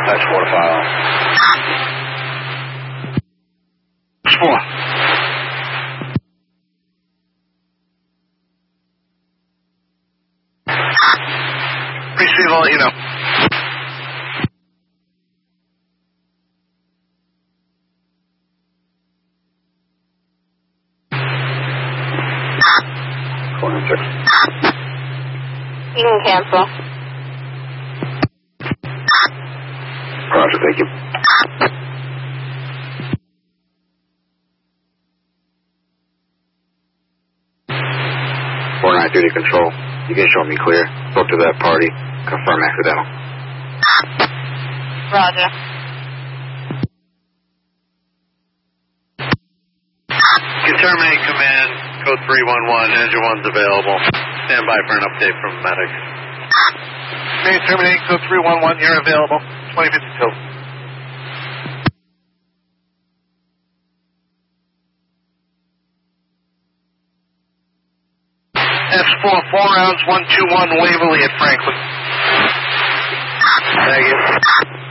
That's 4 to file. 4. Receive, I'll let you know. You can cancel. Roger, thank you. Duty control. You can show me clear. Spoke to that party. Confirm accidental. Roger. You terminate command. Code 311. Engine 1's available. Stand by for an update from medics. Okay, terminate. Code 311. You're available. 2052. S4, 4 rounds, 121 Waverly at Franklin. Thank you.